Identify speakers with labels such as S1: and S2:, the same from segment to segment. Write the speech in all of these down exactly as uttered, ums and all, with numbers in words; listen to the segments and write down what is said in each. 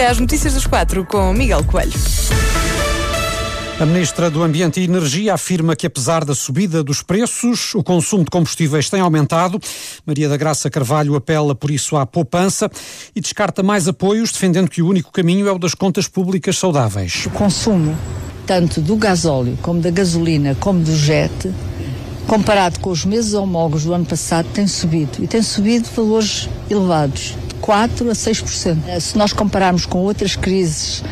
S1: As notícias das quatro com Miguel Coelho.
S2: A Ministra do Ambiente e Energia afirma que, apesar da subida dos preços, o consumo de combustíveis tem aumentado. Maria da Graça Carvalho apela, por isso, à poupança e descarta mais apoios, defendendo que o único caminho é o das contas públicas saudáveis.
S3: O consumo, tanto do gasóleo, como da gasolina, como do jet, comparado com os meses homólogos do ano passado, tem subido. E tem subido valores elevados, de quatro a seis por cento. Se nós compararmos com outras crises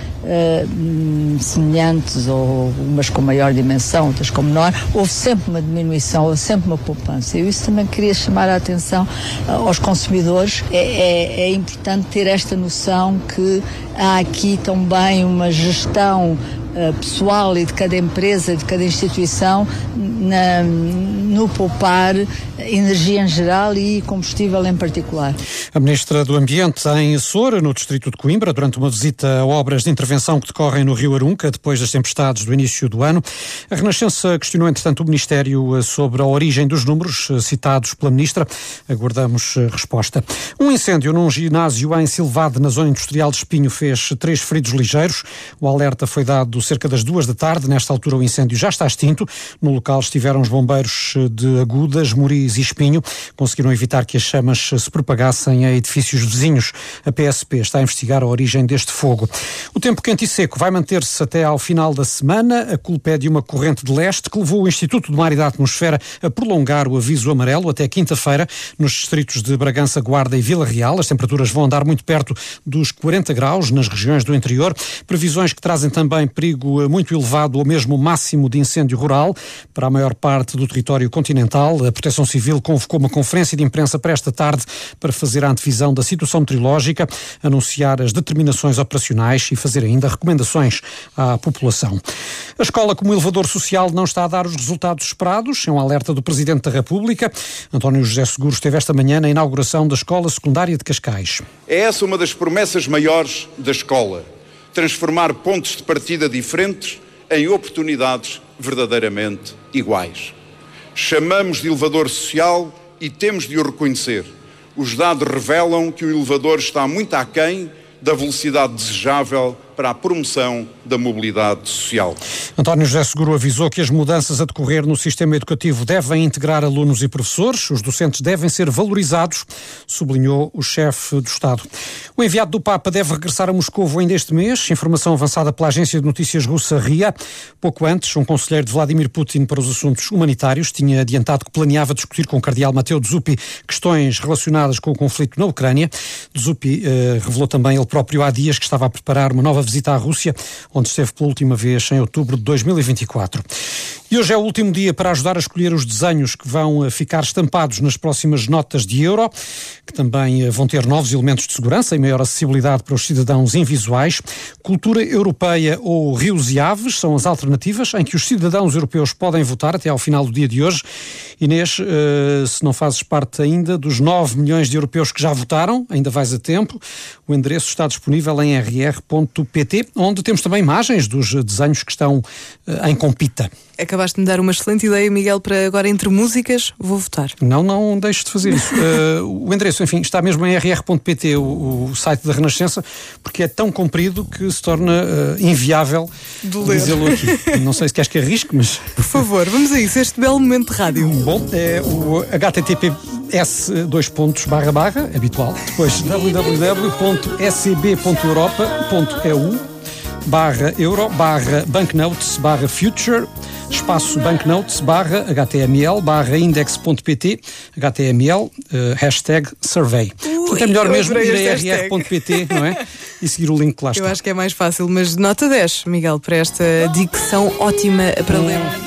S3: Uh, semelhantes, ou umas com maior dimensão, outras com menor, houve sempre uma diminuição, houve sempre uma poupança. Eu isso também queria chamar a atenção uh, aos consumidores. É, é, é importante ter esta noção que há aqui também uma gestão uh, pessoal e de cada empresa, de cada instituição, na, no poupar energia em geral e combustível em particular.
S2: A Ministra do Ambiente em Açores, no distrito de Coimbra, durante uma visita a obras de intervenção que decorrem no Rio Arunca, depois das tempestades do início do ano. A Renascença questionou, entretanto, o Ministério sobre a origem dos números citados pela Ministra. Aguardamos resposta. Um incêndio num ginásio em Silvade, na zona industrial de Espinho, fez três feridos ligeiros. O alerta foi dado cerca das duas da tarde. Nesta altura o incêndio já está extinto. No local estiveram os bombeiros de Agudas, Moriz e Espinho. Conseguiram evitar que as chamas se propagassem a edifícios vizinhos. A P S P está a investigar a origem deste fogo. O tempo quente e seco vai manter-se até ao final da semana. A culpa é de uma corrente de leste que levou o Instituto do Mar e da Atmosfera a prolongar o aviso amarelo até quinta-feira nos distritos de Bragança, Guarda e Vila Real. As temperaturas vão andar muito perto dos quarenta graus nas regiões do interior. Previsões que trazem também perigo muito elevado ou mesmo máximo de incêndio rural para a maior parte do território continental. A Proteção Civil convocou uma conferência de imprensa para esta tarde para fazer a antevisão da situação meteorológica, anunciar as determinações operacionais e fazer ainda recomendações à população. A escola como elevador social não está a dar os resultados esperados, é um alerta do Presidente da República. António José Seguro esteve esta manhã na inauguração da Escola Secundária de Cascais.
S4: É essa uma das promessas maiores da escola, transformar pontos de partida diferentes em oportunidades verdadeiramente iguais. Chamamos de elevador social e temos de o reconhecer. Os dados revelam que o elevador está muito aquém da velocidade desejável para a promoção da mobilidade social.
S2: António José Seguro avisou que as mudanças a decorrer no sistema educativo devem integrar alunos e professores, os docentes devem ser valorizados, sublinhou o chefe do Estado. O enviado do Papa deve regressar a Moscovo ainda este mês, informação avançada pela agência de notícias russa R I A. Pouco antes, um conselheiro de Vladimir Putin para os assuntos humanitários tinha adiantado que planeava discutir com o cardeal Mateo Zuppi questões relacionadas com o conflito na Ucrânia. Zuppi eh, revelou também ele próprio há dias que estava a preparar uma nova visita à Rússia, onde esteve pela última vez em outubro de dois mil e vinte e quatro. E hoje é o último dia para ajudar a escolher os desenhos que vão ficar estampados nas próximas notas de euro, que também vão ter novos elementos de segurança e maior acessibilidade para os cidadãos invisuais. Cultura europeia ou rios e aves são as alternativas em que os cidadãos europeus podem votar até ao final do dia de hoje. Inês, se não fazes parte ainda dos nove milhões de europeus que já votaram, ainda vais a tempo. O endereço está disponível em r r ponto p t, onde temos também imagens dos desenhos que estão em compita.
S1: Acabaste de me dar uma excelente ideia, Miguel, para agora entre músicas, vou votar.
S2: Não, não deixes de fazer isso. uh, o endereço, enfim, está mesmo em r r ponto p t, o, o site da Renascença, porque é tão comprido que se torna uh, inviável dizê-lo aqui. Não sei se queres que arrisque, mas...
S1: Por favor, vamos a isso, este belo momento de rádio.
S2: Bom, é o h t t p s dois pontos barra barra, habitual, depois w w w ponto s b ponto europa ponto e u barra euro barra banknotes barra future espaço banknotes barra html barra index.pt html uh, hashtag survey. Portanto, é melhor mesmo ir a r r ponto p t, não é? E seguir o link que lá está.
S1: Eu acho que é mais fácil, mas nota dez, Miguel, para esta dicção ótima para ler.